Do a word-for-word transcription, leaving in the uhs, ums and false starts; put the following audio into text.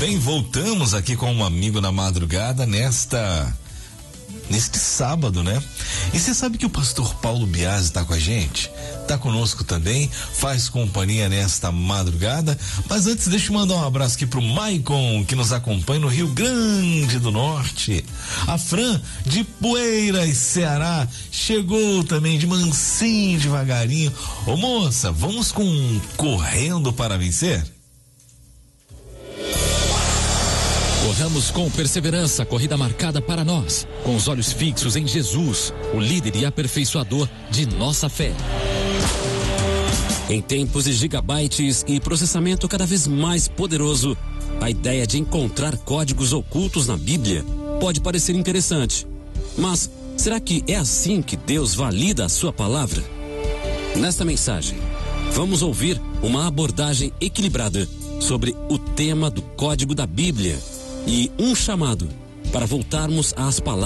bem, voltamos aqui com um amigo na madrugada nesta neste sábado, né? E você sabe que o pastor Paulo Biasi está com a gente? Tá conosco também, faz companhia nesta madrugada. Mas antes, deixa eu mandar um abraço aqui pro Maicon, que nos acompanha no Rio Grande do Norte. A Fran de Poeiras, Ceará, chegou também de mansinho, devagarinho. Ô moça, vamos com Correndo para Vencer? Corramos com perseverança a corrida marcada para nós, com os olhos fixos em Jesus, o líder e aperfeiçoador de nossa fé. Em tempos de gigabytes e processamento cada vez mais poderoso, a ideia de encontrar códigos ocultos na Bíblia pode parecer interessante. Mas será que é assim que Deus valida a sua palavra? Nesta mensagem, vamos ouvir uma abordagem equilibrada sobre o tema do código da Bíblia e um chamado para voltarmos às palavras